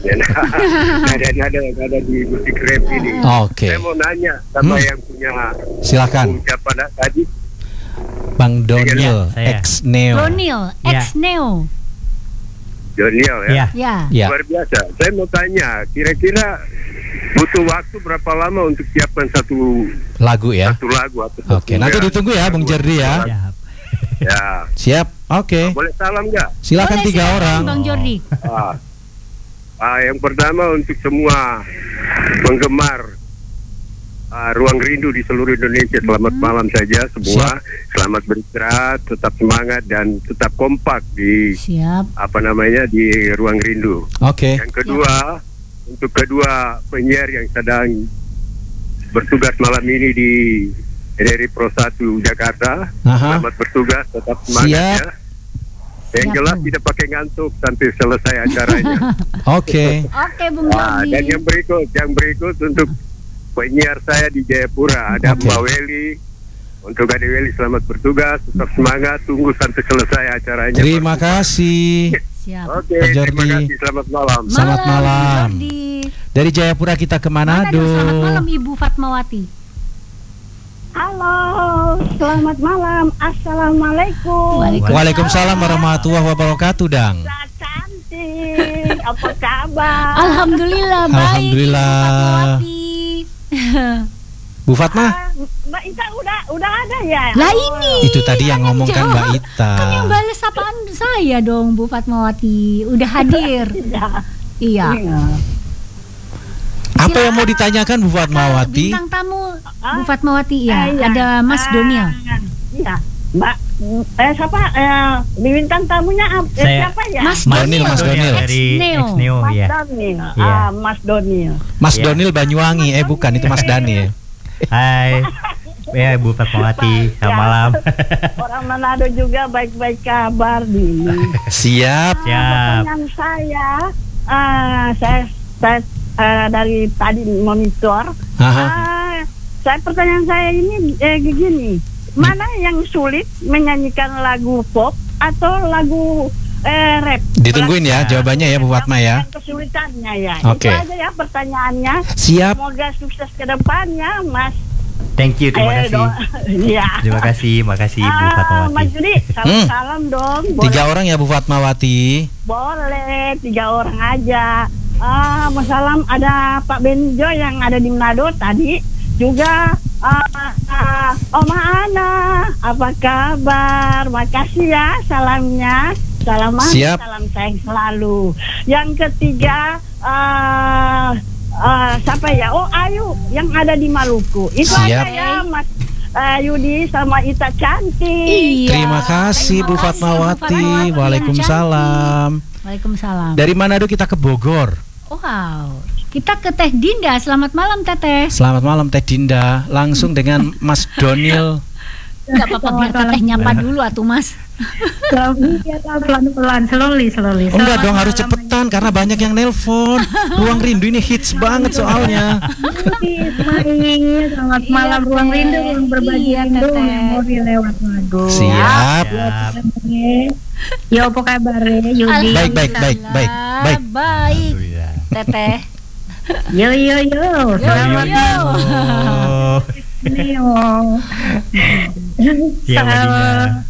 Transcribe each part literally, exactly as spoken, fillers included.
Nada-nada yang ada di musik rap ini. Oke. Saya mau nanya sama Hmm. yang punya Silakan. ucapan tadi. Bang Donil Saya. X Neo. Donil, Ya. ex Neo. Doniel ya. Ya. Ya. Ya. Luar biasa. Saya mau tanya, kira-kira butuh waktu berapa lama untuk siapkan satu Lagu ya. satu lagu atau satu Oke, nanti ya, ditunggu ya Bung lagu. Jerdi ya. Ya. Ya. Siap. Oke. Boleh salam nggak? Silakan Boleh, tiga silakan, orang. Bang Jordi. Ah. Ah, yang pertama untuk semua penggemar ah, Ruang Rindu di seluruh Indonesia, selamat Hmm. malam saja semua. Selamat beristirahat, tetap semangat dan tetap kompak di Siap. apa namanya di Ruang Rindu. Oke. Yang kedua, untuk kedua penyiar yang sedang bertugas malam ini di R R I Pro satu Jakarta, Aha. selamat bertugas, tetap semangat Siap. ya. Yang Siap, jelas Bung. tidak pakai ngantuk sampai selesai acaranya. Oke. Oke, Bung Nah, dan Jordi. yang berikut, yang berikut untuk penyiar saya di Jayapura ada Oke. Mbak Weli. Untuk Ade Weli selamat bertugas, tetap semangat, tunggu sampai selesai acaranya. Terima kasih. Siap. Oke, Bang terima Jordi. kasih, selamat malam. Selamat Bung malam. Jordi. Dari Jayapura kita ke Manado. Manado. Selamat malam Ibu Fatmawati. Halo, selamat malam. Assalamualaikum. Waalaikumsalam. Waalaikumsalam warahmatullahi wabarakatuh, Dang. Mbak cantik, apa kabar? Alhamdulillah baik. Alhamdulillah. Ibu Fatmawati. Bu Fatma, Ah, Mbak Ita udah udah ada ya? Lah ini. itu tadi yang ngomong kan Mbak jawab. Ita. Kan yang balas sapaan saya dong Bu Fatmawati. Udah hadir. Tidak. Iya. Iya. Apa yang mau ditanyakan Bu Fatmawati? Bintang tamu Ah? Bu Fatmawati ya. Ah, iya. Ada Mas Ah, Donil. Iya. Mbak, eh siapa? Eh, bintang tamunya eh, Saya. siapa ya? Mas Donil, Mas Donil. Dari Ex-Neo. Ex-Neo Mas ya. Donil. Iya. Ah, Mas Donil. Mas Iya. Donil Banyuwangi, eh bukan itu Mas Dani. Hai. Ya, Bu Fatmawati, selamat Ya. malam. Orang Manado juga baik-baik kabar nih. Siap. Ah, Siap. pertanyaan saya, ah, saya, saya ah, dari tadi monitor. Aha. Ah, saya pertanyaan saya ini eh, begini, mana yang sulit menyanyikan lagu pop atau lagu eh, rap? Ditungguin ya jawabannya ya Bu Fatma ya. Yang kesulitannya ya. Oke. Itu aja ya pertanyaannya. Siap. Semoga sukses ke depannya, Mas. Thank you, terima Eh, kasih. do- Iya. Terima kasih, makasih Bu Ah, Mas Fatmawati. Judi, salam, Hmm. salam dong. Tiga Boleh, orang ya Bu Fatmawati. boleh, tiga orang aja. Ah, Mas salam ada Pak Benjo yang ada di Manado tadi. Juga ah, ah, Oma Ana, apa kabar? Makasih ya salamnya. Salam manis, Siap. salam sayang selalu. Yang ketiga, ah, ah, siapa ya? Oh, Ayu yang ada di Maluku. Itu Siap. aja ya, Mas ah, Yudi sama Ita cantik. Iya. Terima kasih Bu Terima kasih, Bu Fatmawati. Fatmawati. Waalaikumsalam. Waalaikumsalam. Dari Manado kita ke Bogor. Wow. Kita ke Teh Dinda. Selamat malam Teteh. Selamat malam Teh Dinda. Langsung dengan Mas Donil. Enggak apa-apa biar Teteh nyapa dulu atuh Mas. Pelan-pelan, slowly, slowly. Oh, enggak Selamat dong, harus malam, cepetan karena banyak yang nelpon. Ruang Rindu ini hits banget soalnya. Ismail. Selamat Iya, malam, Ruang Teh. Rindu, Ruang Berbagi Iya, Rindu, Teteh. memori lewat lagu. Siap. Siap. Yo, apa kabar ya, Yudi? Baik, baik, baik, baik, baik. Baik. Alhamdulillah. Teteh. Yo, yo, yo. Selamat yo. Oh, Neo. iya Mbak Dinda.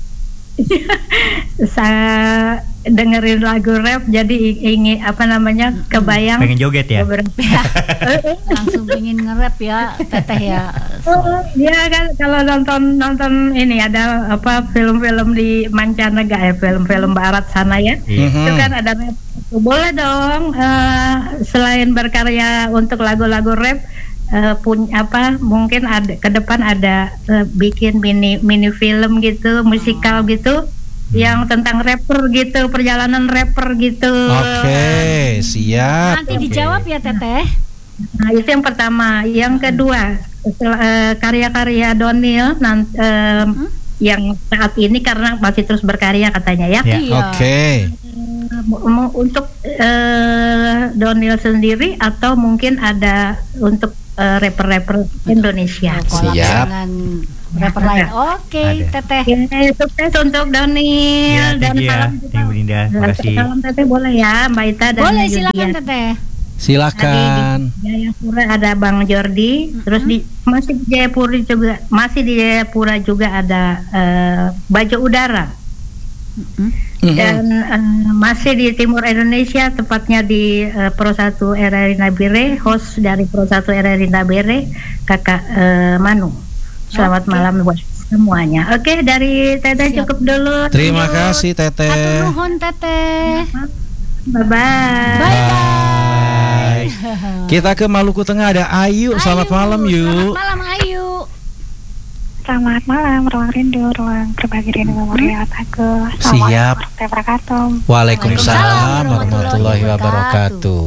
Saya dengerin lagu rap jadi ingin apa namanya kebayang Pengen joget ya? beberapa. Langsung pengen nge-rap ya Teteh ya. Oh, dia kan kalau nonton nonton ini ada apa film-film di mancanegara, ya, film-film barat sana ya. Iya. Mhm. Itu kan ada rap. Boleh dong eh, selain berkarya untuk lagu-lagu rap eh, punya apa mungkin ada ke depan ada eh, bikin mini mini film gitu, musikal gitu yang tentang rapper gitu, perjalanan rapper gitu. Oke, siap. Nanti dijawab ya Teteh. Nah, itu yang pertama. Yang kedua, setelah, eh, karya-karya Donil nan- em, Hmm? yang saat ini karena masih terus berkarya katanya ya. Ya. Iya. Oke. Eh, mu- mu- untuk eh, Donil sendiri atau mungkin ada untuk eh, rapper-rapper Indonesia. Oh, kolab Siap. dengan rapper lain. Oke, Ada. Teteh. Ya, sukses untuk Donil Ya, dan thank you ya. salam Thank you, Bu Dinda. Terima kasih. salam Teteh boleh ya, Mbak Ita dan Boleh Yudian. silakan Teteh. Silakan. Di Jayapura ada Bang Jordi, terus di masih di Jayapura juga masih di Jayapura juga ada eh, Bajo Udara. Mhm. Dan eh, masih di timur Indonesia, tepatnya di eh, Pro satu R R I Nabire, host dari Pro satu R R I Nabire, Kakak eh, Manu. Selamat Oke. malam buat semuanya. Oke, dari Teteh Siap. cukup dulu. Terima Lanjut. kasih Teteh. Atur nuhun Teteh. Bye bye. Bye bye. Kita ke Maluku Tengah ada Ayu. Selamat Ayu, malam Yu. Selamat malam Ayu. Selamat malam, ruang rindu, ruang berbagi rindu memori lewat aku. Siap. warahmatullahi wabarakatuh. Waalaikumsalam warahmatullahi wabarakatuh.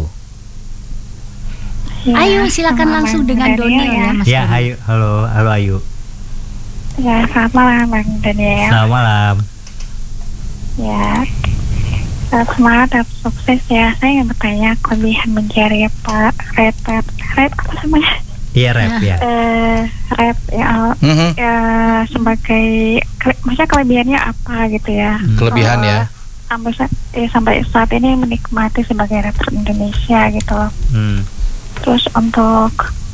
Ya, Ayu silakan selamat langsung malam, dengan Daniel, Donil ya Mas. Ya, Doni. Ayu. Halo, halo Ayu. Ya, selamat malam Bang Daniel. Selamat malam. Ya, eh, semangat dan sukses ya. Saya ingin bertanya kelebihan menjadi Pak rapper, rap apa namanya? Iya, rap ya. Eh, rap ya, Mhm. ya sebagai, kele- maksudnya kelebihannya apa gitu ya? Kelebihan Eh, ya. Sampai sa- eh, sampai saat ini menikmati sebagai rapper Indonesia gitu loh. Hmm. Terus untuk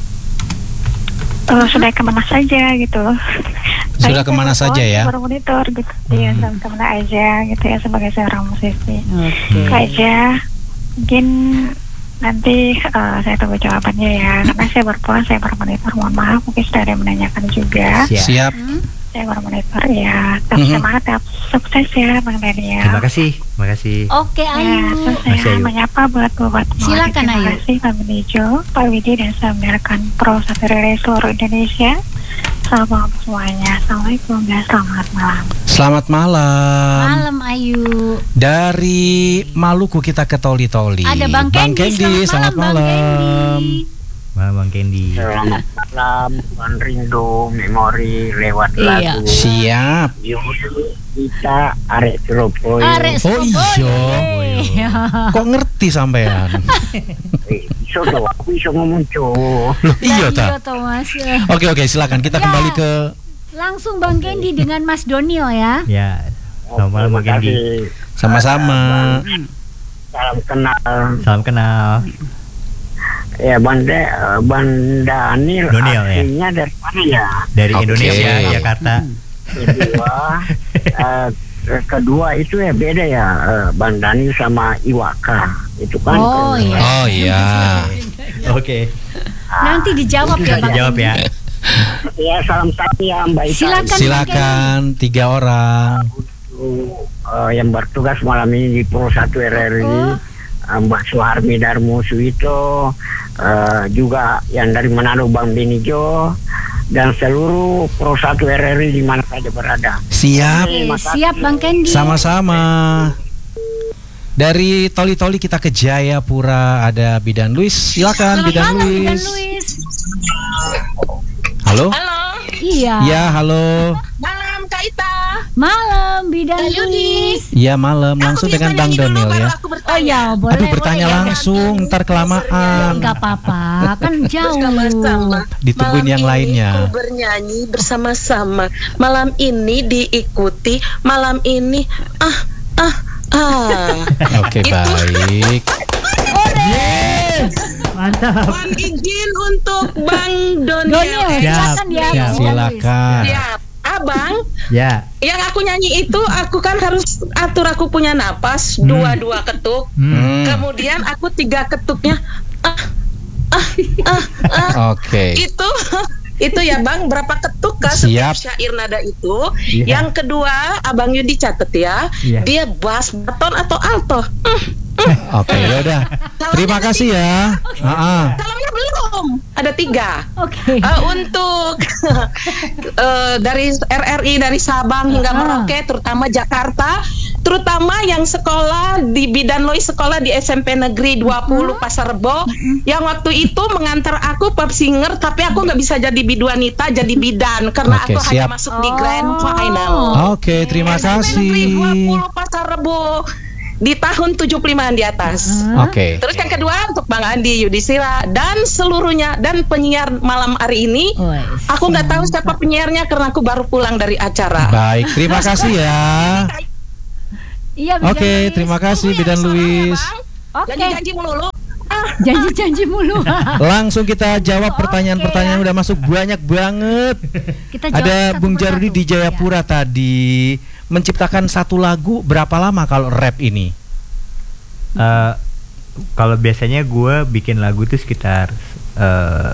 eh, sudah kemana saja gitu loh. Sudah Saya kemana sebagai saja ya? Baru monitor gitu. Iya, sudah kemana aja gitu ya sebagai seorang musisi. Oke. Itu aja. Mungkin nanti eh, saya tunggu jawabannya ya. Karena saya berpulang, saya baru monitor. Mohon maaf, mungkin sudah ada yang menanyakan juga. Siap. Siap. Saya baru monitor ya. Tetap Mhm. semangat, tetap sukses ya Bang Daniel. Terima kasih. Terima kasih. Oke Ya, Ayu. terus Masih saya Ayu. menyapa buat buat Silakan, Terima Ayu. kasih Pak Benijo, Pak Widi dan saya mendengarkan Pro satu Relay seluruh Indonesia. Selamat malam semuanya. Assalamualaikum dan selamat malam. Selamat malam. Malam Ayu. Dari Maluku kita ke Toli-Toli. Ada Bang Kendi. selamat Bang malam. Kendi. Malam Bang Kendi. Selamat malam, Ruang Rindu Memori lewat Iya. lagu. Siap. Yuk, kita arek Surabaya. Arek Oh, Surabaya. iya. Kok ngerti sampean? Eh, iso tuh, aku iso ngomong cowok. Loh, iya Iya ta. toh, Mas. Oke oke silakan kita Ya. kembali ke Langsung Bang Kendi dengan Mas Donil ya. Ya. Selamat malam Bang Terima Kendi. kasih. sama-sama. Salam kenal. Salam kenal. Ya, Banda, eh, Banda Anil Donil, ya? aslinya dari mana ya? Dari Oke. Indonesia, Jakarta. Kedua, eh, kedua itu ya beda ya, eh, Bang Dani sama Iwaka itu kan. Oh, eh, iya. Oh iya. Oke. Nanti dijawab ya Bang. Jawab ya. Ya, salam satu ya Mbak Ita. Silakan. Silakan tiga orang. Eh, yang bertugas malam ini di Pro satu R R I, Oh. eh, Mbak Suharmi Darmo Suito, eh, juga yang dari Manado Bang Benijo, dan seluruh Pro satu R R I di mana saja berada. Siap. Oke, siap Bang Kendi. Sama-sama. Dari Toli-Toli kita ke Jayapura ada Bidan Luis. Silakan Selamat Bidan malam, Bidan Luis. Luis. Halo? Iya. Ya, halo. Malam Kak Ita. Malam Bidan Kak Yudi. Luis. Iya, malam langsung Aku dengan bisa Bang nyanyi dulu, Donil baru ya. aku Oh bertanya. ya, boleh. Aduh, bertanya boleh, ya. langsung, ntar kelamaan. Enggak apa-apa, kan jauh. Bersama-sama. Ditungguin Malam yang ini lainnya. ku bernyanyi bersama-sama. Malam ini diikuti. Malam ini ah ah ah. Oke, Itu. baik. Mantap. Mohon izin untuk Bang Donil. Donil, silakan ya. Siap, Bang Silakan. Siap. Abang, Ya. yang aku nyanyi itu aku kan harus atur, aku punya napas Hmm. dua-dua ketuk. Hmm. Kemudian aku tiga ketuknya ah ah ah ah. Oke. Itu itu ya Bang, berapa ketuk kah Siap. setiap syair nada itu? Iya. Yang kedua, Abang Yudi catet ya. Iya. Dia bass, baton atau alto? Hmm, Oke, ya udah. Terima kasih ya. Ah, Salamnya belum. Ada tiga. Oke. Eh, untuk eh, dari R R I dari Sabang hingga Ah. Merauke, terutama Jakarta, terutama yang sekolah di Bidan Lois, sekolah di S M P Negeri dua puluh Pasar Rebo, yang waktu itu mengantar aku pop singer, tapi aku nggak bisa jadi biduanita, jadi bidan karena Oke, aku hanya siap. masuk di grand final. Oke, terima S M P Negeri kasih. dua puluh Pasar Rebo. di tahun tujuh puluh limaan di atas. Oke. Terus yang kedua untuk Bang Andi Yudhistira dan seluruhnya dan penyiar malam hari ini. Wes, Aku nggak tahu siapa penyiarnya karena aku baru pulang dari acara. Baik, terima kasih ya. Iya, Bidan Oke, Luis. terima kasih Tunggu ya Bidan suaranya, Luis. Bang. Oke. Janji-janji melulu. Janji-janji mulu. Langsung kita jawab pertanyaan-pertanyaan Oke, ya. udah masuk banyak banget. Kita jawab Ada satu Bung persatu. Jarudi di Jayapura tadi menciptakan satu lagu berapa lama kalau rap ini? Eh, kalau biasanya gue bikin lagu tuh sekitar eh,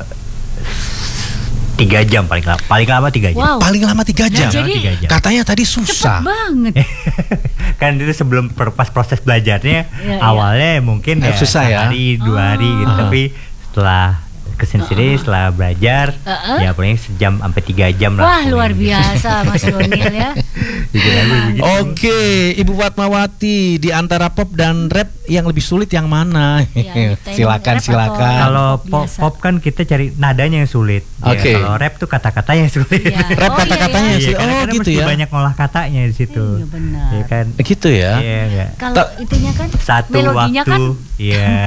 tiga jam paling lama, paling lama tiga jam. Wow. Paling lama tiga jam. jadi tiga jam. Katanya tadi Cepet susah. banget. Kan itu sebelum per- pas proses belajarnya Iya, awalnya mungkin Eh, ya susah ya. hari dua hari gitu, Oh. tapi setelah kesini sini setelah belajar Uh-uh. ya paling sejam sampai tiga jam lah. Wah, luar biasa Mas Donil ya. Bikin lagu begitu. Oke, Ibu Fatmawati, di antara pop dan rap yang lebih sulit yang mana? Ya, kita yang silakan, rap silakan. atau- Kalau Pop pop, biasa. pop kan kita cari nadanya yang sulit. Ya, Oke. kalau rap tuh kata-katanya yang sulit. Iya. Rap Oh, kata-katanya iya, sih. Iya, Oh, kadang-kadang gitu mesti ya. banyak ngolah katanya di situ. Iya, benar. Iya kan? Gitu ya. Iya enggak. Kalau Ta- itunya kan Satu melodinya waktu, kan iya.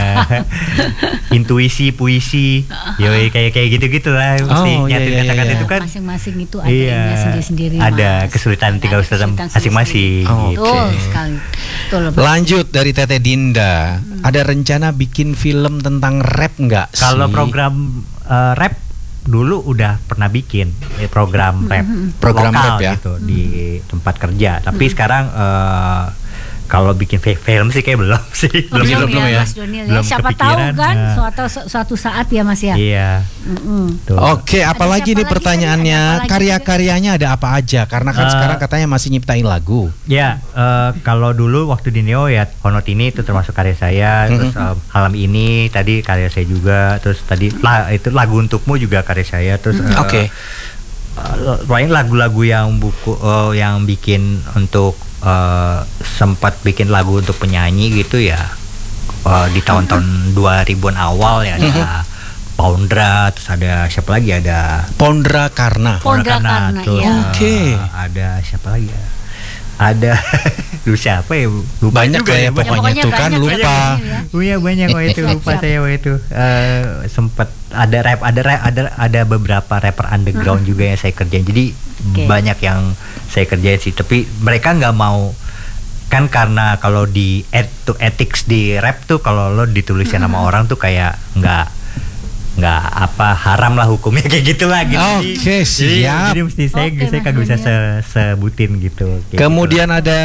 Intuisi, puisi, yoi kayak kayak gitu-gitu lah. Mesti Oh, iya, nyatir iya, kata-kata iya. itu kan. masing-masing itu ada Iya, ininya sendiri-sendiri. ada Mas. kesulitan Ada tinggal usaha kesulitan masing-masing. Oh, gitu. Betul Oke. sekali. Betul. Lanjut dari Tete Dinda. Ada rencana bikin film tentang rap nggak sih? Kalau program eh, rap dulu udah pernah bikin eh, program rap, Program lokal rap ya? gitu di tempat kerja. Tapi sekarang eh, kalau bikin fi- film sih kayak belum sih. Oh, belum, belum ya, ya? Mas Donil ya. Belum Siapa kepikiran, tahu kan nah. suatu suatu saat ya Mas ya. Iya. Mm-mm. Tuh. Oke, apalagi siapa nih lagi pertanyaannya, tadi? Ada apa lagi karya-karyanya ada apa aja? Karena kan Eh, sekarang katanya masih nyiptain lagu. Ya, eh, kalau dulu waktu di Neo ya Honot ini itu termasuk karya saya, terus eh, Malam ini tadi karya saya juga, terus tadi lah itu Lagu Untukmu juga karya saya, terus eh, Oke. eh, paling lagu-lagu yang buku eh, yang bikin untuk eh, sempat bikin lagu untuk penyanyi gitu ya eh, di tahun-tahun dua ribuan awal ya ada Poundra, terus ada siapa lagi, ada Pondra Karna. Pondra Karna, terus, iya. eh, Oke. ada siapa lagi ya? Ada lu siapa ya? Lupa Banyak juga lah ya ya, pokoknya pokoknya tuh kan banyak ya, lupa. banyak ya. Oh iya banyak waktu itu, Siap, lupa siap. saya waktu itu. Eh, sempat ada rap, ada rap, ada ada beberapa rapper underground juga yang saya kerjain. Jadi Oke. banyak yang saya kerjain sih. Tapi mereka nggak mau, kan karena kalau di et, to ethics di rap tuh kalau lo ditulisin sama orang tuh kayak nggak nggak apa haram lah hukumnya kayak gitulah gitu. Jadi- Oke, jadi- siap. Jadi, mesti saya Oke, saya Mas kagak bisa Daniel. se- sebutin gitu. kayak Kemudian ada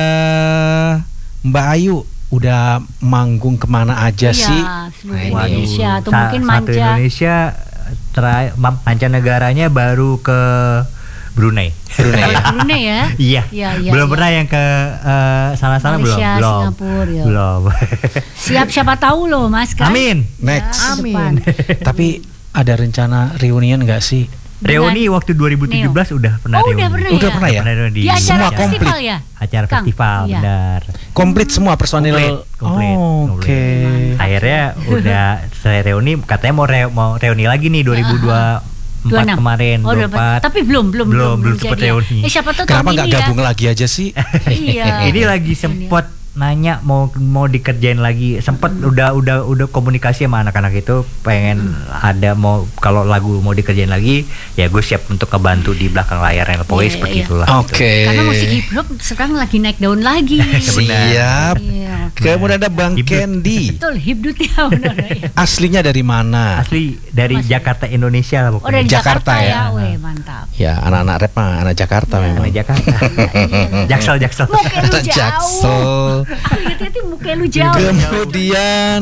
Mbak Ayu, udah manggung kemana aja Iya, sih? seluruh Nah, Waduh, Indonesia atau sa- mungkin satu manja. Indonesia terakhir mancanegaranya baru ke Brunei. Brunei ya? Brunei ya. Iya. Iya, iya, belum iya. pernah yang ke eh, sana-sana belum. Malaysia, Belum. Singapura, ya. Belum. Siap siapa tahu loh Mas kan. Amin. Next. Ya, Amin. depan. Tapi ada rencana reunian nggak sih? Reuni Dengan waktu dua ribu tujuh belas udah pernah Oh, reuni. udah pernah Udah ya? pernah ya? reuni Di acara Semua festival komplit. ya? Acara Kang? festival, Iya. benar. Komplit semua personil. Komplit, komplit, Oh, komplit. Oke. Akhirnya udah saya reuni, katanya mau re- mau reuni lagi nih dua ribu dua puluh empat dua puluh enam. kemarin, Oh, dua udah, puluh empat. tapi belum belum Belum, belum sempet jadi ya. reuni. Eh siapa tahu Kenapa tahun nggak ini ya. gabung lagi aja sih? Iya. Ini lagi sempet nanya mau mau dikerjain lagi, sempet udah udah udah komunikasi sama anak-anak itu pengen ada mau kalau lagu mau dikerjain lagi ya gue siap untuk ngebantu di belakang layar yang pokoknya Iya, seperti iya. itulah. Oke. Karena musik hip hop sekarang lagi naik daun lagi. Siap. Iya. Kemudian ada Bang Hibdut. Candy. Betul, hibdut ya benar ya. Aslinya dari mana? Asli dari Masih. Jakarta Indonesia lah Oh pokoknya. dari Jakarta Jakarta, ya. ya. Weh, mantap. Ya, anak-anak rap mah anak Jakarta memang. Dari Jakarta. Jaksel Jaksel. Muka lu Anak jauh. Jaksel. Hati-hati muka lu jauh. Kemudian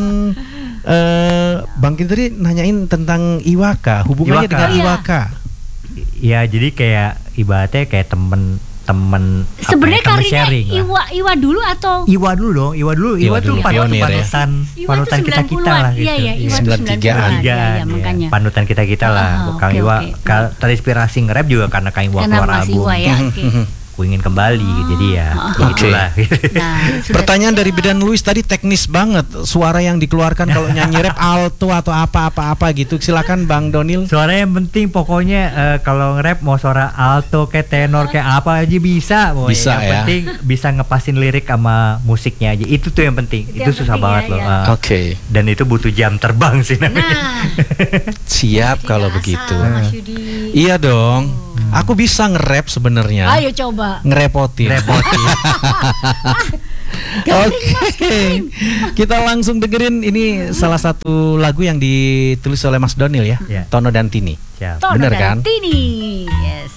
eh Bang Candy tadi nanyain tentang Iwaka, hubungannya Iwaka. dengan Iya. Iwaka. Ya jadi kayak ibaratnya kayak temen temen apa ya, Sebenarnya temen karirnya sharing lah. Iwa Iwa dulu atau Iwa dulu dong, Iwa dulu, Iwa, Iwa tuh dulu, pan- pionir ya. panutan, Iwa panutan tuh kita kita sembilan puluhan. lah gitu. Iya, iya, Iwa tuh sembilan puluh tigaan. sembilan puluhan. Tiga, Iya, iya, iya. makanya. Panutan kita kita lah. Ah, Kang oke, Iwa oke. ka- terinspirasi nge-rap juga karena Kang Iwa Karena keluar Mas album. Iwa ya. Oke. ku ingin kembali. Jadi ya begitulah. Nah, sudah Pertanyaan dari Bidan Luis tadi teknis banget, suara yang dikeluarkan kalau nyanyi rap alto atau apa-apa-apa gitu. Silakan Bang Donil. Suara yang penting pokoknya eh, kalau nge-rap mau suara alto kayak tenor kayak apa aja bisa. Pokoknya. Bisa, yang ya. penting bisa ngepasin lirik sama musiknya aja. Itu tuh yang penting. Itu Itu, yang susah penting banget ya, loh. ya. Ah. Oke. Dan itu butuh jam terbang sih namanya. Nah, Siap kalau tidak begitu. asal, Mas Yudi. Iya dong. Aku bisa nge-rap sebenarnya. Ayo coba. Ngerepotin. Repotin. Oke. Kita langsung dengerin ini salah satu lagu yang ditulis oleh Mas Donil ya. Ya. Tono dan Tini. Siap. Tono Bener dan kan? Tini. Yes.